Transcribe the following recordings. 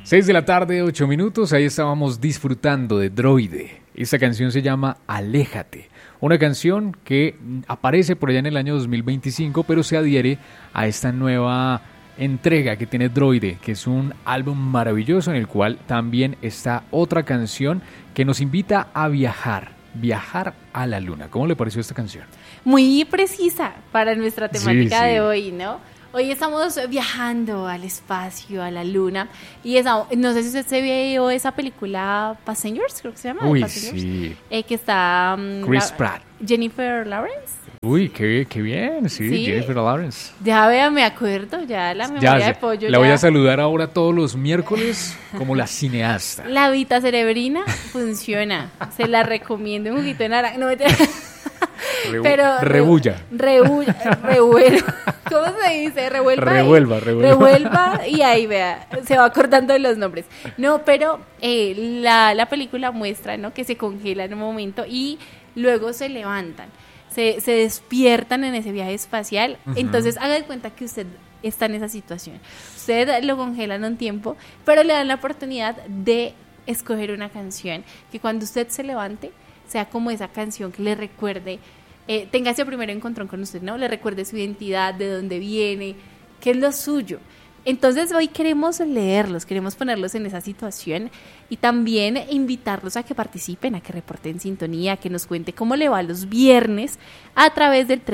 6 de la tarde, 8 minutos, ahí estábamos disfrutando de Droide. Esta canción se llama Aléjate, una canción que aparece por allá en el año 2025, pero se adhiere a esta nueva entrega que tiene Droide, que es un álbum maravilloso en el cual también está otra canción que nos invita a viajar a la luna. ¿Cómo le pareció esta canción? Muy precisa para nuestra temática Sí. de hoy, ¿no? Hoy estamos viajando al espacio, a la luna, y no sé si usted se vio esa película Passengers, creo que se llama. Uy, Passengers, sí. que está Chris Pratt. Jennifer Lawrence. Uy, qué bien, sí, Jennifer Lawrence. Ya vea, me acuerdo, ya la memoria de pollo. La voy a saludar ahora todos los miércoles como la cineasta. La vita cerebrina funciona, se la recomiendo, un juguito de naranja. No, pero rebulla. ¿Cómo se dice? Revuelva y ahí vea, se va acordando de los nombres. No, pero la película muestra, ¿no?, que se congelan un momento y luego se levantan, se despiertan en ese viaje espacial. Uh-huh. Entonces haga de cuenta que usted está en esa situación. Usted lo congelan un tiempo, pero le dan la oportunidad de escoger una canción que cuando usted se levante sea como esa canción que le recuerde, tenga ese primer encontrón con usted, ¿no? Le recuerde su identidad, de dónde viene, qué es lo suyo. Entonces hoy queremos leerlos, queremos ponerlos en esa situación y también invitarlos a que participen, a que reporten sintonía, a que nos cuente cómo le va los viernes a través del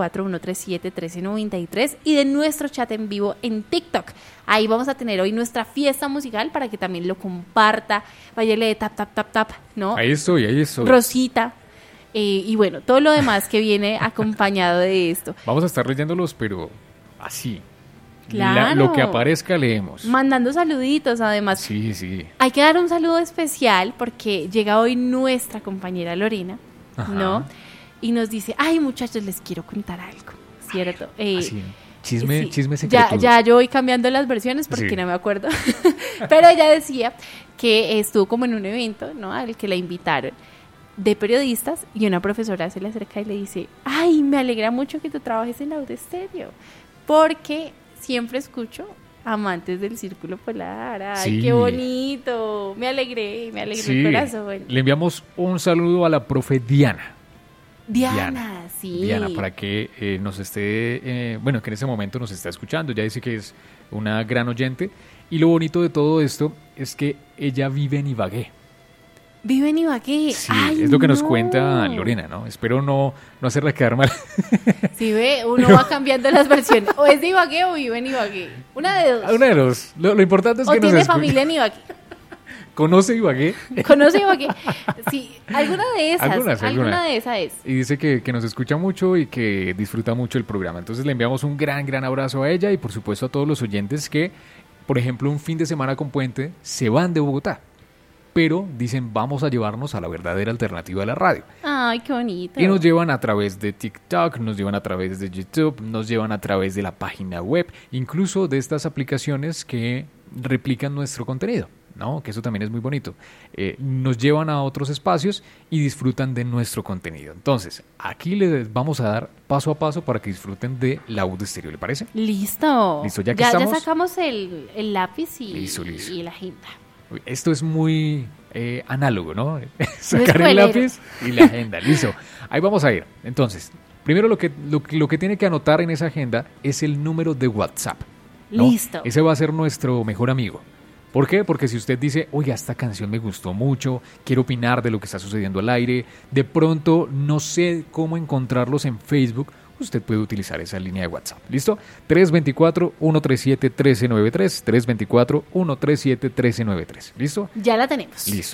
324-137-1393 y de nuestro chat en vivo en TikTok. Ahí vamos a tener hoy nuestra fiesta musical para que también lo comparta, váyale de tap, tap, tap, tap, ¿no? Ahí estoy. Rosita. Y bueno, todo lo demás que viene acompañado de esto. Vamos a estar leyéndolos, pero así. Claro. Lo que aparezca leemos. Mandando saluditos, además. Sí. Hay que dar un saludo especial porque llega hoy nuestra compañera Lorena, ajá, ¿no? Y nos dice, ay, muchachos, les quiero contar algo, ¿cierto? Así. Chisme secreto. Ya yo voy cambiando las versiones porque no me acuerdo. Pero ella decía que estuvo como en un evento, ¿no?, al que la invitaron, de periodistas, y una profesora se le acerca y le dice, ay, me alegra mucho que tú trabajes en Audio Estéreo, porque siempre escucho Amantes del Círculo Polar. Ay, qué bonito. Me alegré el corazón. Le enviamos un saludo a la profe Diana, sí. Diana, para que nos esté, que en ese momento nos está escuchando. Ya dice que es una gran oyente. Y lo bonito de todo esto es que ella vive en Ibagué. ¿Vive en Ibagué? Sí, ay, es lo que nos cuenta Lorena, ¿no? Espero no hacerla quedar mal. Sí, ve, uno va cambiando las versiones. O es de Ibagué o vive en Ibagué. Una de dos. Una de dos. Lo importante es que nos tiene familia en Ibagué. ¿Conoce Ibagué? ¿Conoce Ibagué? Sí, alguna de esas. Alguna de esas es. Y dice que nos escucha mucho y que disfruta mucho el programa. Entonces le enviamos un gran abrazo a ella y por supuesto a todos los oyentes que, por ejemplo, un fin de semana con puente se van de Bogotá, pero dicen, vamos a llevarnos a la verdadera alternativa de la radio. Ay, qué bonito. Y nos llevan a través de TikTok, nos llevan a través de YouTube, nos llevan a través de la página web, incluso de estas aplicaciones que replican nuestro contenido, ¿no? Que eso también es muy bonito. Nos llevan a otros espacios y disfrutan de nuestro contenido. Entonces, aquí les vamos a dar paso a paso para que disfruten de la Audio Estéreo, ¿le parece? Listo, ya sacamos el lápiz y la agenda. Esto es muy análogo, ¿no? Sacar el lápiz y la agenda, listo. Ahí vamos a ir. Entonces, primero lo que tiene que anotar en esa agenda es el número de WhatsApp, ¿no? Listo. Ese va a ser nuestro mejor amigo. ¿Por qué? Porque si usted dice, oye, esta canción me gustó mucho, quiero opinar de lo que está sucediendo al aire, de pronto no sé cómo encontrarlos en Facebook, usted puede utilizar esa línea de WhatsApp. ¿Listo? 324-137-1393. 324-137-1393. ¿Listo? Ya la tenemos. Listo.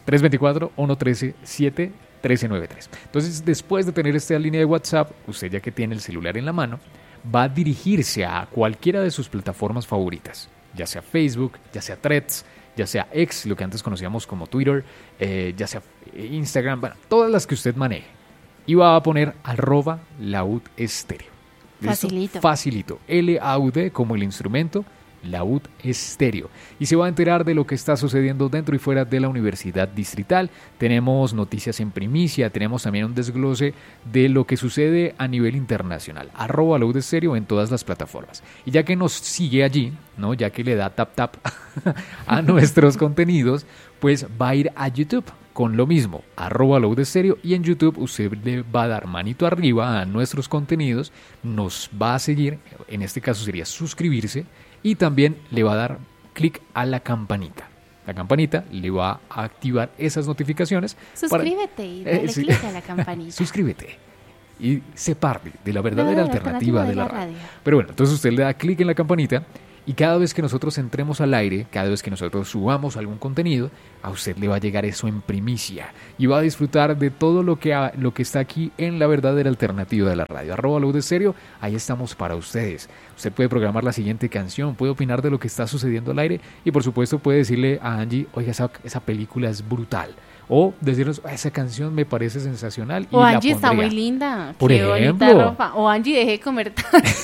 324-137-1393. Entonces, después de tener esta línea de WhatsApp, usted ya que tiene el celular en la mano, va a dirigirse a cualquiera de sus plataformas favoritas, ya sea Facebook, ya sea Threads, ya sea X, lo que antes conocíamos como Twitter, ya sea Instagram, bueno, todas las que usted maneje. Y va a poner @laudestéreo. Facilito. Facilito. LAUD como el instrumento Laúd Estéreo, y se va a enterar de lo que está sucediendo dentro y fuera de la Universidad Distrital. Tenemos noticias en primicia, tenemos también un desglose de lo que sucede a nivel internacional. @Laúd Estéreo en todas las plataformas. Y ya que nos sigue allí, ¿no? Ya que le da tap a nuestros contenidos, pues va a ir a YouTube con lo mismo, @Laúd Estéreo, y en YouTube usted le va a dar manito arriba a nuestros contenidos, nos va a seguir, en este caso sería suscribirse, y también le va a dar clic a la campanita. La campanita le va a activar esas notificaciones. Suscríbete y dale clic a la campanita. Suscríbete y se parte de la verdadera alternativa de la radio. Pero bueno, entonces usted le da clic en la campanita, y cada vez que nosotros entremos al aire, cada vez que nosotros subamos algún contenido, a usted le va a llegar eso en primicia y va a disfrutar de todo lo que está aquí en la verdadera alternativa de la radio. @Laúd Estéreo, ahí estamos para ustedes. Usted puede programar la siguiente canción, puede opinar de lo que está sucediendo al aire, y por supuesto puede decirle a Angie, oiga, esa película es brutal. O decirnos, esa canción me parece sensacional. O Angie está muy linda. Por qué ejemplo. Bonita ropa. O Angie, deje de comer.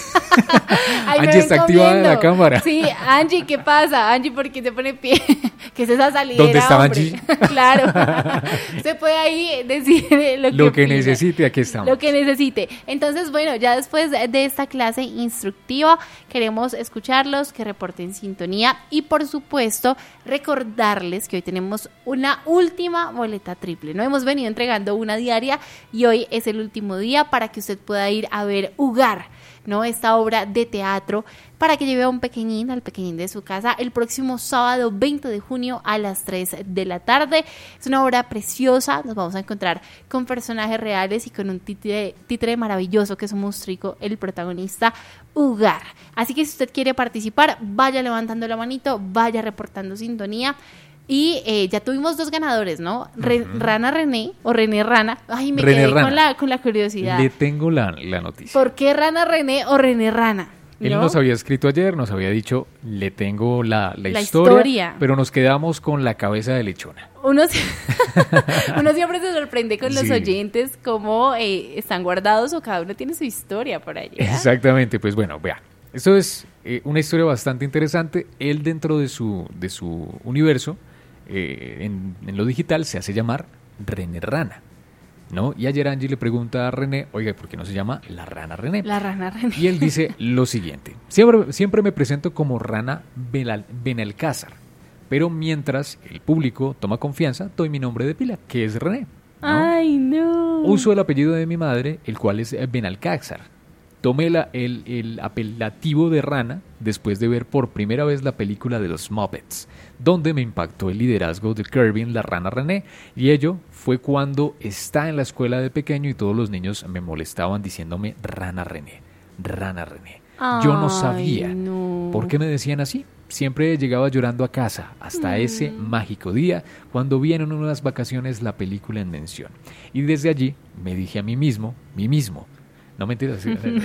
Angie está activada en la cámara. Sí, Angie, ¿qué pasa? Angie, ¿por qué se pone pie? ¿Qué es esa salidera? ¿Dónde está Angie? Claro. Se puede ahí decir lo que necesite, aquí estamos. Lo que necesite. Entonces, bueno, ya después de esta clase instructiva, queremos escucharlos, que reporten sintonía, y por supuesto, recordarles que hoy tenemos una última boleta triple, ¿no? Hemos venido entregando una diaria y hoy es el último día para que usted pueda ir a ver Ugar, ¿no? Esta obra de teatro, para que lleve a un pequeñín, al pequeñín de su casa, el próximo sábado 20 de junio a las 3 de la tarde. Es una obra preciosa, nos vamos a encontrar con personajes reales y con un títere maravilloso que es un monstruico, el protagonista Ugar. Así que si usted quiere participar, vaya levantando la manito, vaya reportando sintonía. Y ya tuvimos 2 ganadores, ¿no? Rana René o René Rana. Ay, me René quedé Rana. con la curiosidad. Le tengo la noticia. ¿Por qué Rana René o René Rana? Él nos había escrito ayer, nos había dicho, le tengo la historia, pero nos quedamos con la cabeza de lechona. Uno siempre se sorprende con los oyentes, cómo están guardados o cada uno tiene su historia por allá. Exactamente, pues bueno, vea, esto es una historia bastante interesante. Él, dentro de su universo, en lo digital, se hace llamar René Rana, ¿no? Y ayer Angie le pregunta a René, oiga, ¿por qué no se llama la Rana René? La Rana René. Y él dice lo siguiente: siempre me presento como Rana Benalcázar, pero mientras el público toma confianza, doy mi nombre de pila, que es René, ¿no? ¡Ay, no! Uso el apellido de mi madre, el cual es Benalcázar. Tomé el apelativo de Rana después de ver por primera vez la película de los Muppets, donde me impactó el liderazgo de Kerbin, la Rana René, y ello fue cuando estaba en la escuela de pequeño y todos los niños me molestaban diciéndome Rana René, Rana René. Yo no sabía por qué me decían así. Siempre llegaba llorando a casa hasta ese mágico día cuando vi en unas vacaciones la película en mención. Y desde allí me dije a mí mismo, no mentiras,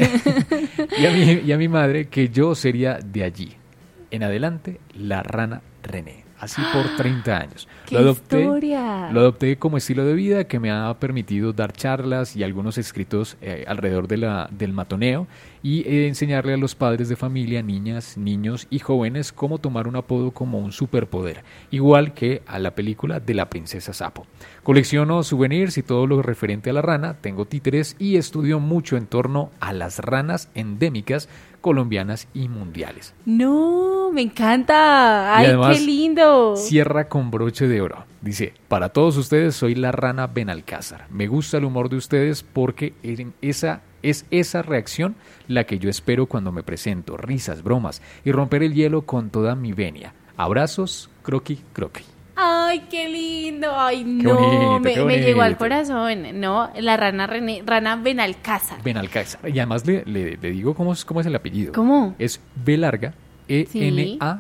y a mi madre, que yo sería de allí en adelante la Rana René, así por 30 años. ¡Qué historia! Lo adopté como estilo de vida que me ha permitido dar charlas y algunos escritos alrededor del matoneo y enseñarle a los padres de familia, niñas, niños y jóvenes cómo tomar un apodo como un superpoder, igual que a la película de la princesa Sapo. Colecciono souvenirs y todo lo referente a la rana, tengo títeres y estudio mucho en torno a las ranas endémicas colombianas y mundiales. ¡No! ¡Me encanta! ¡Ay, además, qué lindo! Cierra con broche de oro. Dice, para todos ustedes soy la Rana Benalcázar. Me gusta el humor de ustedes porque es esa reacción la que yo espero cuando me presento. Risas, bromas y romper el hielo con toda mi venia. Abrazos, croqui, croqui. ¡Ay, qué lindo! ¡Ay, qué no! bonito, me llegó al corazón, ¿no? La Rana Benalcázar. Benalcázar. Y además le digo cómo es el apellido. ¿Cómo? Es B larga, Enalcxar.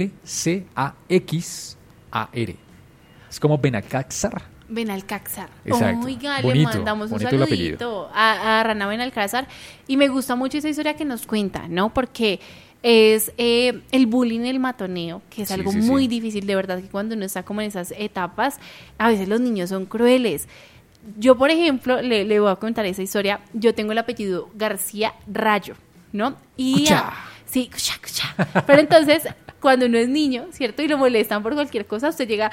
Es como Benalcázar. Benalcázar. Exacto. Oiga, bonito, le mandamos un bonito saludito a Rana Benalcázar. Y me gusta mucho esa historia que nos cuenta, ¿no? Porque es el bullying, el matoneo, que es algo muy difícil, de verdad, que cuando uno está como en esas etapas, a veces los niños son crueles. Yo, por ejemplo, le voy a contar esa historia. Yo tengo el apellido García Rayo, ¿no? Y Sí, pero entonces, cuando uno es niño, ¿cierto? Y lo molestan por cualquier cosa, usted llega,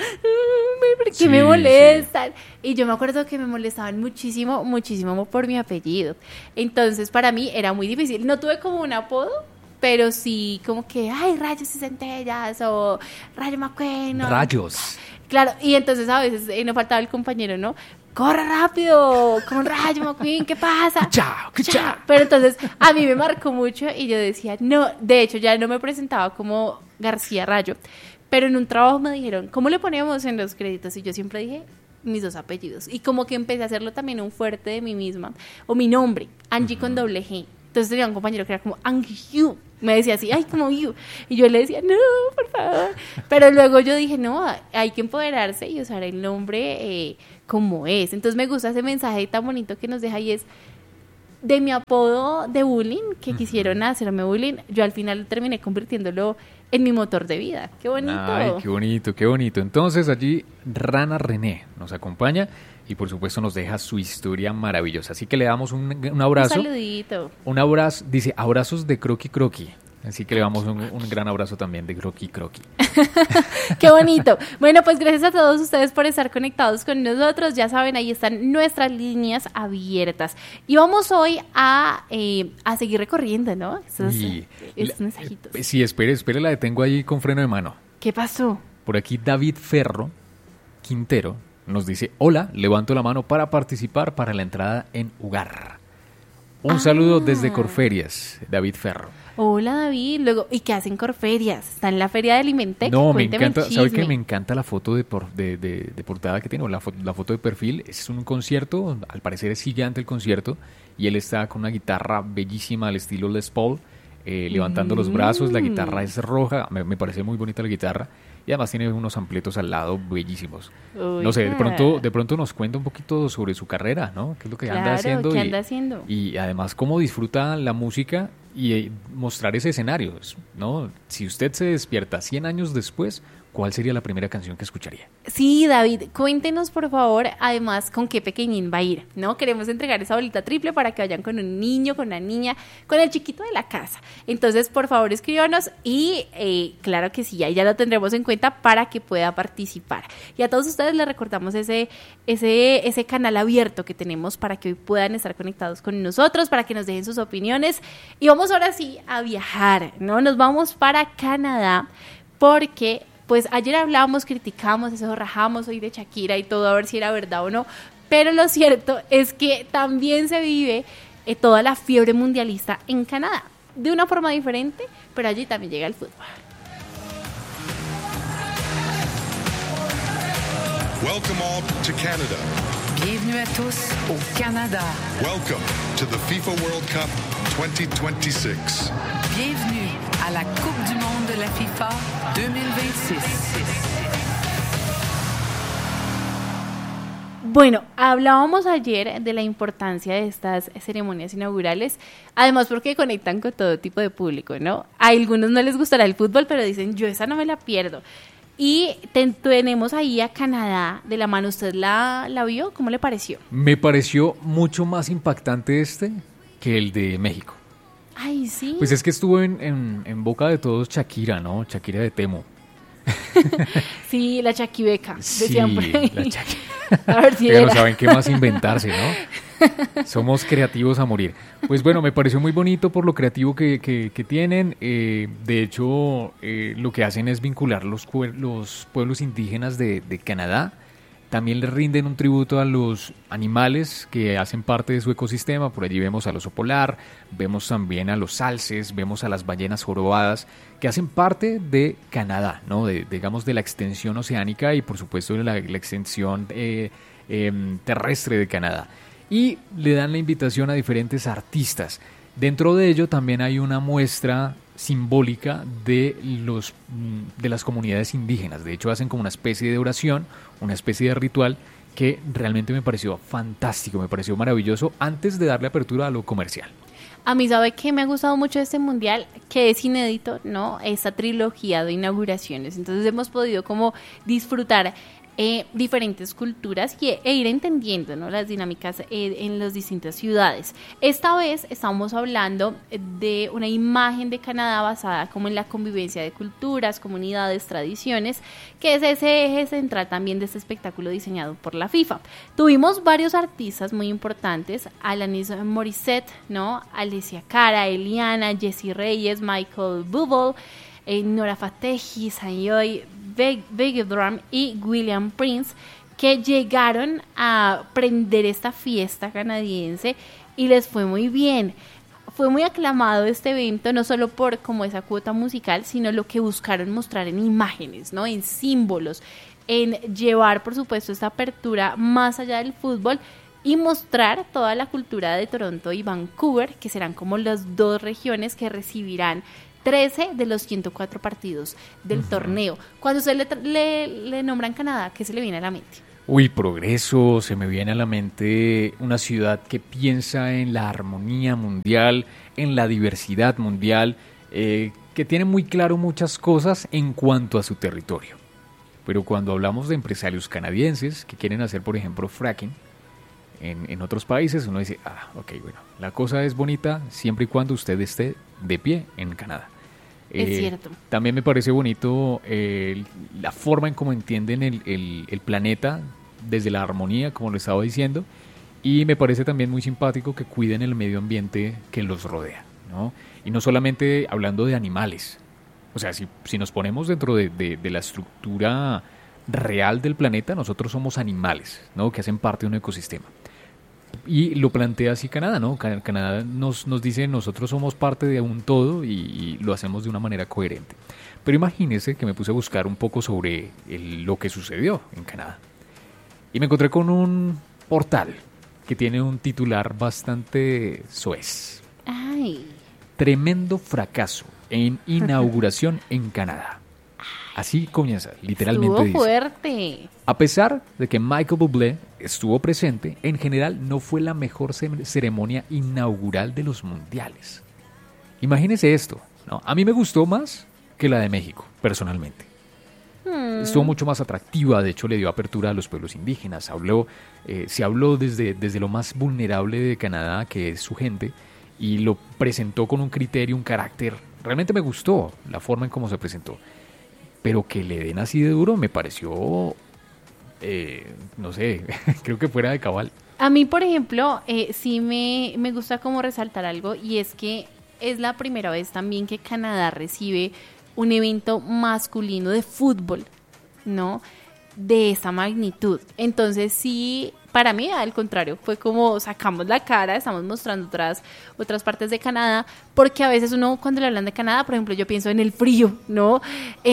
¿por qué me molestan? Sí. Y yo me acuerdo que me molestaban muchísimo, muchísimo por mi apellido. Entonces, para mí era muy difícil. No tuve como un apodo, pero sí como que, ay, Rayos y Centellas, o Rayo McQueen. Rayos. Claro, y entonces a veces no faltaba el compañero, ¿no? ¡Corre rápido! ¡Con Rayo McQueen! ¿Qué pasa? ¡Chao! ¡Chao! Pero entonces a mí me marcó mucho y yo decía, no, de hecho ya no me presentaba como García Rayo, pero en un trabajo me dijeron, ¿cómo le ponemos en los créditos? Y yo siempre dije, mis 2 apellidos. Y como que empecé a hacerlo también un fuerte de mí misma, o mi nombre, Angie con doble G. Entonces tenía un compañero que era como Angie, me decía así, ay, como you. Y yo le decía, no, por favor. Pero luego yo dije, no, hay que empoderarse y usar el nombre como es. Entonces me gusta ese mensaje tan bonito que nos deja y es de mi apodo de bullying, que quisieron hacerme bullying, yo al final terminé convirtiéndolo en mi motor de vida. ¡Qué bonito! Ay, qué bonito, qué bonito. Entonces allí Rana René nos acompaña y por supuesto nos deja su historia maravillosa. Así que le damos un abrazo. Un saludito. Un abrazo, dice, abrazos de Croqui Croqui. Así que le damos un gran abrazo también de Croqui Croqui. ¡Qué bonito! Bueno, pues gracias a todos ustedes por estar conectados con nosotros. Ya saben, ahí están nuestras líneas abiertas. Y vamos hoy a seguir recorriendo, ¿no? Esos mensajitos. Sí, espere, la detengo ahí con freno de mano. ¿Qué pasó? Por aquí David Ferro Quintero nos dice, hola, levanto la mano para participar para la entrada en Ugar. Un saludo desde Corferias, David Ferro. Hola David, luego, ¿y qué hacen Corferias? ¿Está en la feria de Alimentec? No, me encanta, ¿sabe qué? Me encanta la foto de portada que tiene, o la foto de perfil. Es un concierto, al parecer es gigante el concierto, y él está con una guitarra bellísima al estilo Les Paul, levantando los brazos, la guitarra es roja, me parece muy bonita la guitarra, y además tiene unos amplitos al lado bellísimos. Uy, no sé, de pronto nos cuenta un poquito sobre su carrera, ¿no? ¿Qué es lo que anda haciendo? ¿Qué anda haciendo? Y además cómo disfruta la música y mostrar ese escenario, ¿no? Si usted se despierta 100 años después, ¿cuál sería la primera canción que escucharía? Sí, David, cuéntenos por favor, además, con qué pequeñín va a ir, ¿no? Queremos entregar esa bolita triple para que vayan con un niño, con una niña, con el chiquito de la casa. Entonces, por favor, escríbanos y claro que sí, ahí ya lo tendremos en cuenta para que pueda participar. Y a todos ustedes les recordamos ese canal abierto que tenemos para que hoy puedan estar conectados con nosotros, para que nos dejen sus opiniones. Y vamos ahora sí a viajar, ¿no? Nos vamos para Canadá porque... Pues ayer hablábamos, criticamos, eso rajamos hoy de Shakira y todo, a ver si era verdad o no. Pero lo cierto es que también se vive toda la fiebre mundialista en Canadá. De una forma diferente, pero allí también llega el fútbol. Welcome all to Canada. Bienvenue à tous au Canada. Welcome to the FIFA World Cup 2026. Bienvenue à la Coupe du Monde de la FIFA 2026. Bueno, hablábamos ayer de la importancia de estas ceremonias inaugurales, además porque conectan con todo tipo de público, ¿no? A algunos no les gustará el fútbol, pero dicen, yo esa no me la pierdo. Y tenemos ahí a Canadá de la mano. ¿Usted la vio? ¿Cómo le pareció? Me pareció mucho más impactante que el de México. Ay, sí. Pues es que estuvo en boca de todos Shakira, ¿no? Shakira de Temo. Sí, la Chaquibeca. Sí, la Shakira. A ver si pero no saben qué más inventarse, ¿no? Somos creativos a morir. Pues bueno, me pareció muy bonito por lo creativo que tienen. De hecho, lo que hacen es vincular los pueblos indígenas de Canadá. También le rinden un tributo a los animales que hacen parte de su ecosistema. Por allí vemos al oso polar, vemos también a los alces, vemos a las ballenas jorobadas, que hacen parte de Canadá, ¿no? Digamos de la extensión oceánica y por supuesto de la extensión terrestre de Canadá. Y le dan la invitación a diferentes artistas. Dentro de ello también hay una muestra simbólica de las comunidades indígenas. De hecho, hacen como una especie de oración, una especie de ritual que realmente me pareció fantástico, me pareció maravilloso antes de darle apertura a lo comercial. A mí, ¿sabe qué me ha gustado mucho de este mundial? Que es inédito, ¿no? Esta trilogía de inauguraciones. Entonces hemos podido como disfrutar diferentes culturas e ir entendiendo, ¿no?, las dinámicas en las distintas ciudades. Esta vez estamos hablando de una imagen de Canadá basada como en la convivencia de culturas, comunidades, tradiciones, que es ese eje central también de este espectáculo diseñado por la FIFA. Tuvimos varios artistas muy importantes: Alanis Morissette, ¿no?, Alessia Cara, Eliana, Jessie Reyes, Michael Bublé, Nora Fatehi, Sanyoy Begedram y William Prince, que llegaron a prender esta fiesta canadiense y les fue muy bien. Fue muy aclamado este evento, no solo por como esa cuota musical, sino lo que buscaron mostrar en imágenes, ¿no?, en símbolos, en llevar, por supuesto, esta apertura más allá del fútbol y mostrar toda la cultura de Toronto y Vancouver, que serán como las dos regiones que recibirán 13 de los 104 partidos del torneo. Cuando usted le nombran Canadá, ¿qué se le viene a la mente? Uy, progreso, se me viene a la mente una ciudad que piensa en la armonía mundial, en la diversidad mundial, que tiene muy claro muchas cosas en cuanto a su territorio. Pero cuando hablamos de empresarios canadienses que quieren hacer, por ejemplo, fracking en otros países, uno dice, ok, bueno, la cosa es bonita siempre y cuando usted esté de pie en Canadá. Es cierto. También me parece bonito la forma en cómo entienden el planeta desde la armonía, como lo estaba diciendo, y me parece también muy simpático que cuiden el medio ambiente que los rodea, ¿no? Y no solamente hablando de animales, o sea, si nos ponemos dentro de la estructura real del planeta, nosotros somos animales, ¿no?, que hacen parte de un ecosistema. Y lo plantea así Canadá, ¿no? Canadá nos dice, nosotros somos parte de un todo y lo hacemos de una manera coherente. Pero imagínense que me puse a buscar un poco sobre lo que sucedió en Canadá. Y me encontré con un portal que tiene un titular bastante soez. ¡Ay! Tremendo fracaso en inauguración en Canadá. Así comienza, literalmente. Estuvo dice. Fuerte. A pesar de que Michael Bublé estuvo presente, en general no fue la mejor ceremonia inaugural de los mundiales. Imagínese esto, ¿no? A mí me gustó más que la de México, personalmente. Estuvo mucho más atractiva, de hecho le dio apertura a los pueblos indígenas, se habló desde lo más vulnerable de Canadá, que es su gente, y lo presentó con un criterio, un carácter. Realmente me gustó la forma en cómo se presentó. Pero que le den así de duro me pareció, no sé, creo que fuera de cabal. A mí, por ejemplo, sí me gusta como resaltar algo, y es que es la primera vez también que Canadá recibe un evento masculino de fútbol, ¿no?, de esa magnitud. Entonces sí, para mí al contrario, fue como sacamos la cara, estamos mostrando otras partes de Canadá, porque a veces uno cuando le hablan de Canadá, por ejemplo, yo pienso en el frío, ¿no?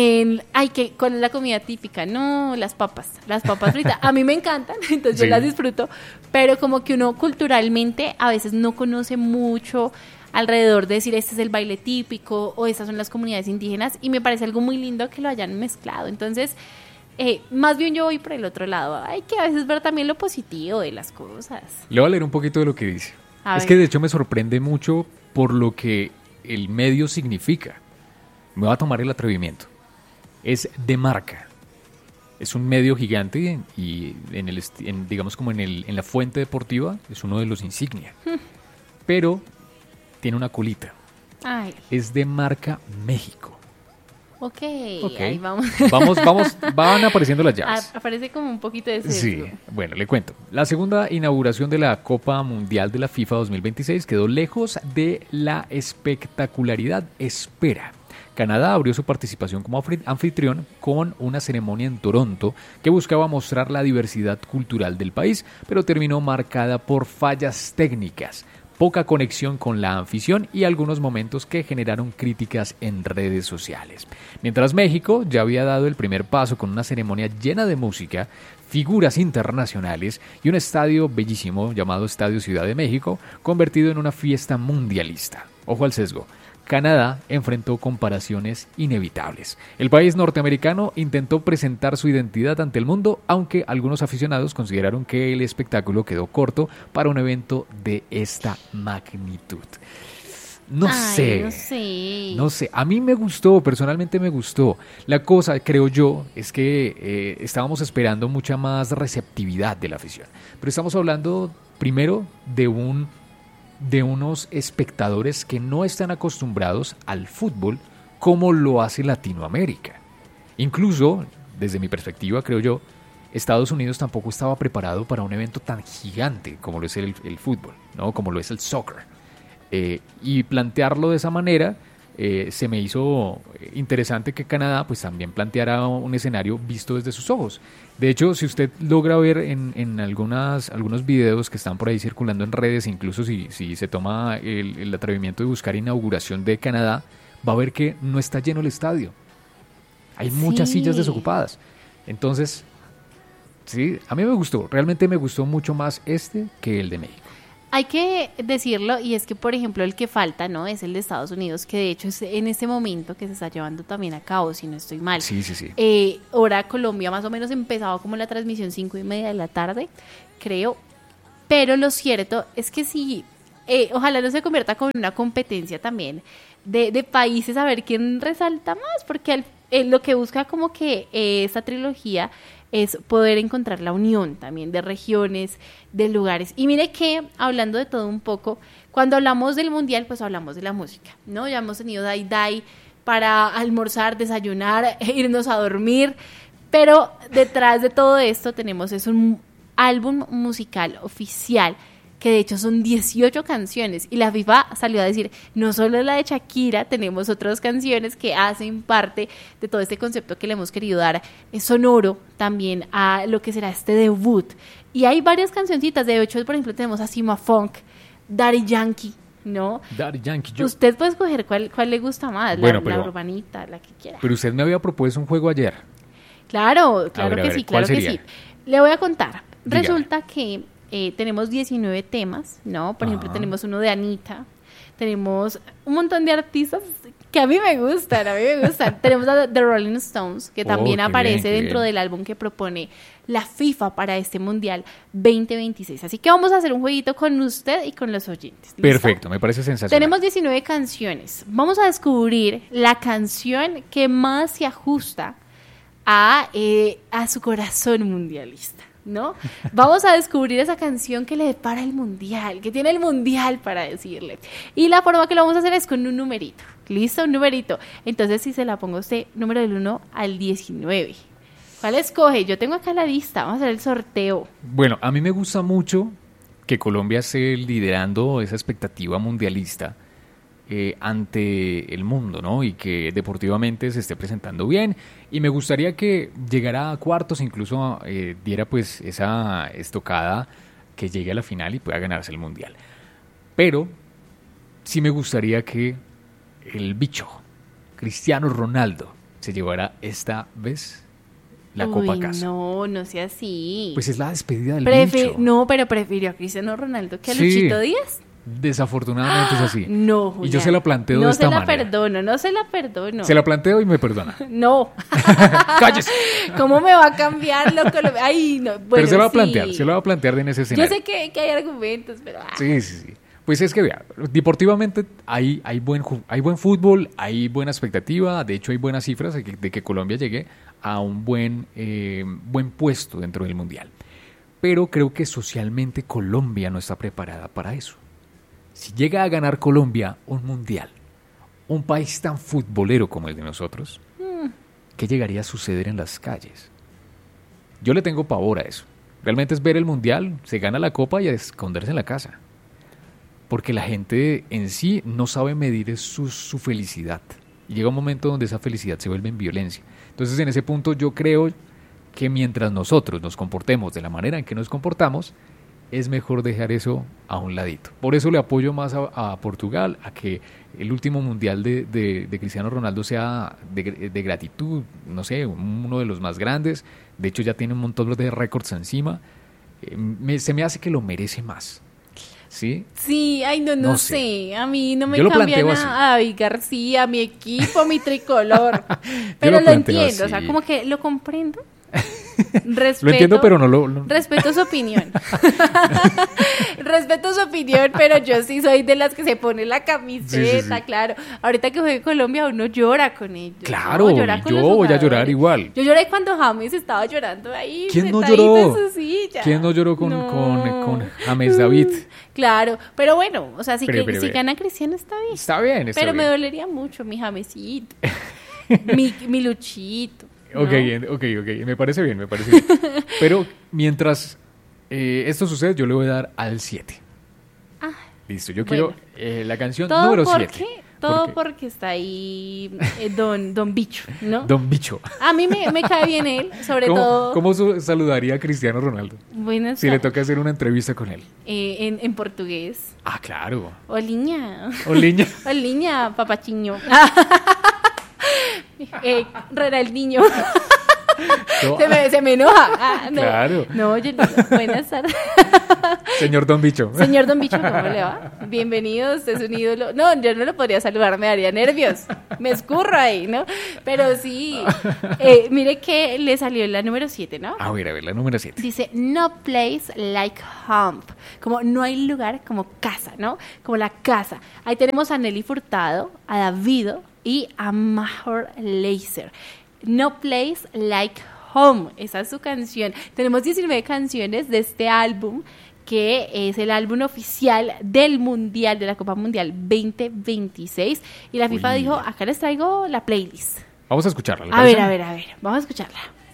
¿Cuál es la comida típica? No, las papas fritas, a mí me encantan, entonces yo las disfruto, pero como que uno culturalmente a veces no conoce mucho alrededor de decir este es el baile típico o estas son las comunidades indígenas, y me parece algo muy lindo que lo hayan mezclado. Entonces más bien yo voy por el otro lado. Hay que a veces ver también lo positivo de las cosas. Le voy a leer un poquito de lo que dice. Es que de hecho me sorprende mucho por lo que el medio significa. Me voy a tomar el atrevimiento. Es de marca. Es un medio gigante y digamos como en la fuente deportiva es uno de los insignia. Pero tiene una colita. Ay. Es de marca México. Ok, ahí vamos. Van apareciendo las llaves. Aparece como un poquito de sesgo. Sí, bueno, le cuento. La segunda inauguración de la Copa Mundial de la FIFA 2026 quedó lejos de la espectacularidad espera. Canadá abrió su participación como anfitrión con una ceremonia en Toronto que buscaba mostrar la diversidad cultural del país, pero terminó marcada por fallas técnicas, poca conexión con la afición y algunos momentos que generaron críticas en redes sociales. Mientras México ya había dado el primer paso con una ceremonia llena de música, figuras internacionales y un estadio bellísimo llamado Estadio Ciudad de México, convertido en una fiesta mundialista. Ojo al sesgo. Canadá enfrentó comparaciones inevitables. El país norteamericano intentó presentar su identidad ante el mundo, aunque algunos aficionados consideraron que el espectáculo quedó corto para un evento de esta magnitud. No sé. A mí me gustó, personalmente me gustó. La cosa, creo yo, es que estábamos esperando mucha más receptividad de la afición. Pero estamos hablando primero de unos espectadores que no están acostumbrados al fútbol como lo hace Latinoamérica. Incluso, desde mi perspectiva, creo yo, Estados Unidos tampoco estaba preparado para un evento tan gigante como lo es el fútbol, ¿no? Como lo es el soccer. Y plantearlo de esa manera se me hizo interesante que Canadá pues también planteara un escenario visto desde sus ojos. De hecho, si usted logra ver en algunos videos que están por ahí circulando en redes, incluso si se toma el atrevimiento de buscar inauguración de Canadá, va a ver que no está lleno el estadio. Hay muchas sillas desocupadas. Entonces, sí, a mí me gustó. Realmente me gustó mucho más que el de México. Hay que decirlo, y es que, por ejemplo, el que falta, ¿no? Es el de Estados Unidos, que de hecho es en este momento que se está llevando también a cabo, si no estoy mal. Sí. Hora Colombia, más o menos empezaba como la transmisión 5:30 de la tarde, creo. Pero lo cierto es que sí, ojalá no se convierta como en una competencia también de países a ver quién resalta más, porque lo que busca como que esta trilogía es poder encontrar la unión también de regiones, de lugares. Y mire que, hablando de todo un poco, cuando hablamos del mundial, pues hablamos de la música, ¿no? Ya hemos tenido Day para almorzar, desayunar, irnos a dormir, pero detrás de todo esto tenemos un álbum musical oficial, que de hecho son 18 canciones, y la FIFA salió a decir, no solo la de Shakira, tenemos otras canciones que hacen parte de todo este concepto que le hemos querido dar sonoro también a lo que será este debut. Y hay varias cancioncitas, de hecho, por ejemplo, tenemos a Sima Funk, Daddy Yankee, ¿no? Daddy Yankee. Usted puede escoger cuál le gusta más, bueno, la urbanita, la que quiera. Pero usted me había propuesto un juego ayer. Claro que sí, claro que sí. Le voy a contar. Dígame. Resulta que tenemos 19 temas, ¿no? Por ejemplo, tenemos uno de Anita, tenemos un montón de artistas que a mí me gustan. Tenemos a The Rolling Stones, que también aparece dentro del álbum que propone la FIFA para este Mundial 2026. Así que vamos a hacer un jueguito con usted y con los oyentes. ¿Listo? Perfecto, me parece sensacional. Tenemos 19 canciones. Vamos a descubrir la canción que más se ajusta a su corazón mundialista, ¿no? Vamos a descubrir esa canción que le depara el mundial, que tiene el mundial para decirle. Y la forma que lo vamos a hacer es con un numerito. ¿Listo? Un numerito. Entonces, si se la pongo a usted, número del 1 al 19. ¿Cuál escoge? Yo tengo acá la lista. Vamos a hacer el sorteo. Bueno, a mí me gusta mucho que Colombia esté liderando esa expectativa mundialista ante el mundo, ¿no? Y que deportivamente se esté presentando bien, y me gustaría que llegara a cuartos, incluso diera pues esa estocada que llegue a la final y pueda ganarse el mundial. Pero sí me gustaría que el bicho Cristiano Ronaldo se llevara esta vez la copa a casa. No sea así. Pues es la despedida del bicho. No, pero prefirió a Cristiano Ronaldo que a Luchito Díaz. Desafortunadamente es así. No, Julián. Y yo se la planteo de esta manera. No se la perdono. Se la planteo y me perdona. No. ¡Cállese! ¿Cómo me va a cambiar lo que Ay, no. Bueno, pero se lo va a plantear en ese escenario. Yo sé que hay argumentos, pero... Sí. Pues es que, vea, deportivamente hay buen fútbol, hay buena expectativa, de hecho hay buenas cifras de que Colombia llegue a un buen puesto dentro del Mundial. Pero creo que socialmente Colombia no está preparada para eso. Si llega a ganar Colombia un mundial, un país tan futbolero como el de nosotros, ¿qué llegaría a suceder en las calles? Yo le tengo pavor a eso. Realmente es ver el mundial, se gana la copa y a esconderse en la casa. Porque la gente en sí no sabe medir su felicidad. Y llega un momento donde esa felicidad se vuelve en violencia. Entonces, en ese punto yo creo que mientras nosotros nos comportemos de la manera en que nos comportamos, es mejor dejar eso a un ladito. Por eso le apoyo más a Portugal, a que el último mundial de Cristiano Ronaldo sea de gratitud, no sé, uno de los más grandes. De hecho, ya tiene un montón de récords encima. Se me hace que lo merece más. ¿Sí? Sí, ay, no sé. A mí no me cambia nada a David García, mi equipo, mi tricolor. Pero lo entiendo, así. O sea, como que lo comprendo. Respeto, lo entiendo, pero no. Respeto su opinión. Respeto su opinión, pero yo sí soy de las que se pone la camiseta, sí. Claro. Ahorita que juegue Colombia, uno llora con ellos. Claro, ¿no? Yo voy a llorar igual. Yo lloré cuando James estaba llorando ahí. ¿Quién no lloró? En su silla. ¿Quién no lloró con James David? Claro, pero bueno, o sea, si gana Cristiano está bien. Está bien, pero me dolería mucho mi Jamesito, mi Luchito. ¿no? Ok, me parece bien. Pero mientras esto sucede, yo le voy a dar al 7. Listo, yo quiero la canción número 7. Todo porque está ahí Don Bicho, ¿no? Don Bicho. A mí me cae bien él, sobre todo. ¿Cómo saludaría a Cristiano Ronaldo? Buenas si le toca hacer una entrevista con él. En portugués. Ah, claro. Oliña. Oliña, papachiño. Ronaldinho. No. Se me enoja. No. Claro. No, buenas tardes. Señor Don Bicho. Señor Don Bicho, ¿cómo le va? Bienvenido, usted es un ídolo. No, yo no lo podría saludar, me daría nervios. Me escurro ahí, ¿no? Pero sí, mire que le salió la número 7, ¿no? A ver, la número 7. Dice, no place like home. Como no hay lugar como casa, ¿no? Como la casa. Ahí tenemos a Nelly Furtado, a Davido y a Major Lazer. No Place Like Home, esa es su canción. Tenemos 19 canciones de este álbum, que es el álbum oficial del Mundial, de la Copa Mundial 2026. Y la FIFA dijo, acá les traigo la playlist. Vamos a escucharla. A ver, vamos a escucharla.